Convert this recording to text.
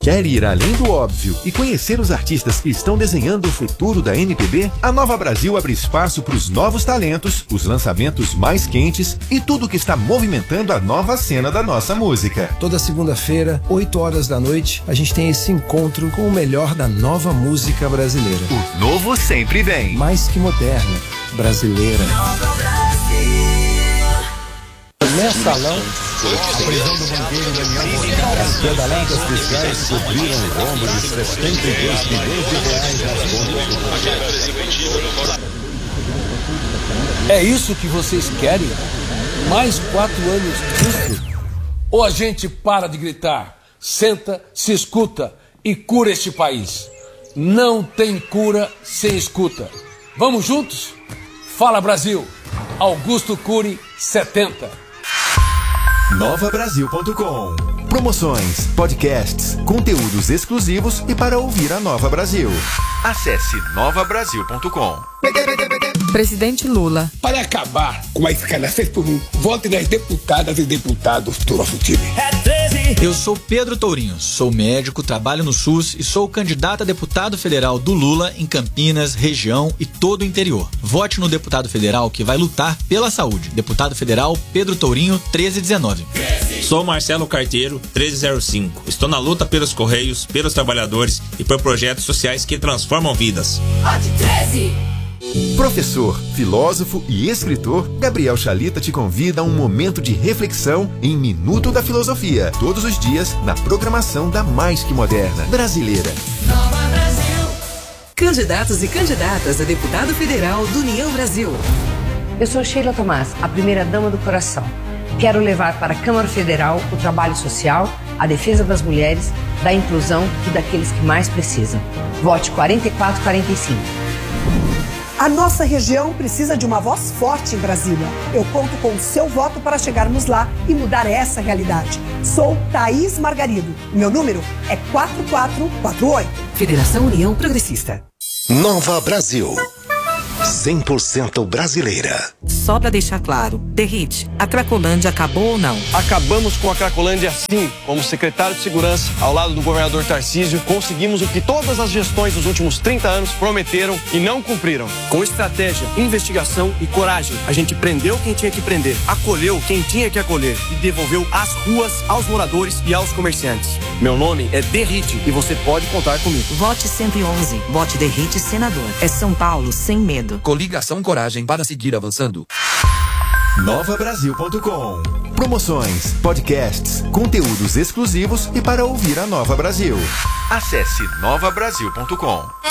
Quer ir além do óbvio e conhecer os artistas que estão desenhando o futuro da MPB? A Nova Brasil abre espaço para os novos talentos, os lançamentos mais quentes e tudo que está movimentando a nova cena da nossa música. Toda segunda-feira, 8 horas da noite, a gente tem esse encontro com o melhor da nova música brasileira. O novo sempre vem. Mais que moderna, brasileira. Mensalão, a prisão do banqueiro Daniel Monteiro. As pedaladas fiscais cobriram o rombo de 72 milhões de reais nas contas do... É isso que vocês querem? Mais 4 anos disso? Ou a gente para de gritar, senta, se escuta e cura este país? Não tem cura sem escuta. Vamos juntos? Fala Brasil! Augusto Cury, 70. NovaBrasil.com. Promoções, podcasts, conteúdos exclusivos e para ouvir a Nova Brasil. Acesse NovaBrasil.com. Presidente Lula. Para acabar com a escalação por um, vote nas deputadas e deputados do nosso time. Eu sou Pedro Tourinho, sou médico, trabalho no SUS e sou candidato a deputado federal do Lula em Campinas, região e todo o interior. Vote no deputado federal que vai lutar pela saúde. Deputado federal Pedro Tourinho, 1319. Sou Marcelo Carteiro, 1305. Estou na luta pelos Correios, pelos trabalhadores e por projetos sociais que transformam vidas. Vote 13! Professor, filósofo e escritor, Gabriel Chalita te convida a um momento de reflexão em Minuto da Filosofia, todos os dias na programação da Mais Que Moderna Brasileira. Nova Brasil. Candidatos e candidatas a deputado federal do União Brasil. Eu sou Sheila Tomás, a primeira-dama do coração. Quero levar para a Câmara Federal o trabalho social, a defesa das mulheres, da inclusão e daqueles que mais precisam. Vote 4445. A nossa região precisa de uma voz forte em Brasília. Eu conto com o seu voto para chegarmos lá e mudar essa realidade. Sou Thaís Margarido. Meu número é 4448. Federação União Progressista. Nova Brasil. 100% brasileira. Só pra deixar claro, Derrite, a Cracolândia acabou ou não? Acabamos com a Cracolândia sim. Como secretário de Segurança, ao lado do governador Tarcísio, conseguimos o que todas as gestões dos últimos 30 anos prometeram e não cumpriram. Com estratégia, investigação e coragem, a gente prendeu quem tinha que prender, acolheu quem tinha que acolher e devolveu as ruas aos moradores e aos comerciantes. Meu nome é Derrite e você pode contar comigo. Vote 111. Vote Derrite senador. É São Paulo sem medo. Coligação Coragem para seguir avançando. NovaBrasil.com. Promoções, podcasts, conteúdos exclusivos e para ouvir a Nova Brasil. Acesse NovaBrasil.com.